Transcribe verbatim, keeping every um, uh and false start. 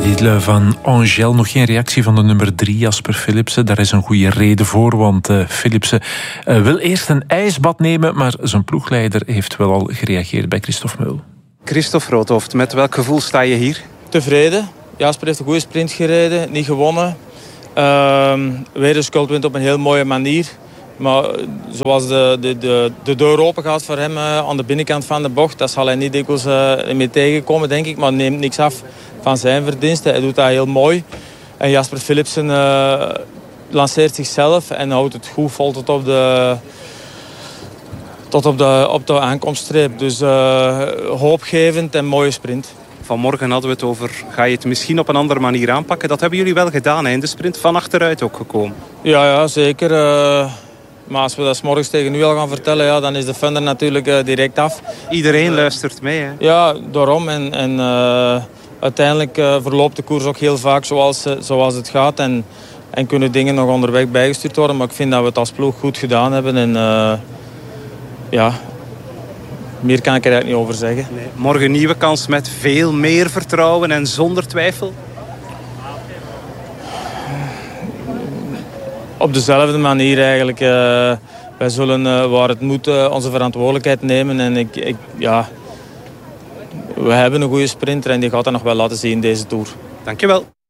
Titel van Angel. Nog geen reactie van de nummer drie, Jasper Philipsen. Daar is een goede reden voor, want uh, Philipsen uh, wil eerst een ijsbad nemen, maar zijn ploegleider heeft wel al gereageerd bij Christophe Meul. Christophe Roodhoofd, met welk gevoel sta je hier? Tevreden. Jasper heeft een goede sprint gereden, niet gewonnen. Uh, weer een skuldwint op een heel mooie manier. Maar zoals de, de, de, de deur open gaat voor hem uh, aan de binnenkant van de bocht, dat zal hij niet dikwijls uh, mee tegenkomen, denk ik. Maar neemt niks af van zijn verdiensten. Hij doet dat heel mooi. En Jasper Philipsen uh, lanceert zichzelf en houdt het goed vol tot op de, tot op de, op de aankomststreep. Dus uh, hoopgevend en mooie sprint. Vanmorgen hadden we het over, ga je het misschien op een andere manier aanpakken? Dat hebben jullie wel gedaan, hè? In de sprint van achteruit ook gekomen. Ja, ja zeker. Uh, maar als we dat 's morgens tegen u al gaan vertellen, ja, dan is de fun er natuurlijk uh, direct af. Iedereen uh, luistert mee, hè? Ja, daarom. En, en uh, uiteindelijk uh, verloopt de koers ook heel vaak zoals, uh, zoals het gaat. En, en kunnen dingen nog onderweg bijgestuurd worden. Maar ik vind dat we het als ploeg goed gedaan hebben. En uh, ja... meer kan ik er eigenlijk niet over zeggen. Nee. Morgen een nieuwe kans met veel meer vertrouwen en zonder twijfel? Op dezelfde manier eigenlijk. Uh, wij zullen uh, waar het moet uh, onze verantwoordelijkheid nemen. En ik, ik, ja, we hebben een goede sprinter en die gaat dat nog wel laten zien deze Tour. Dankjewel.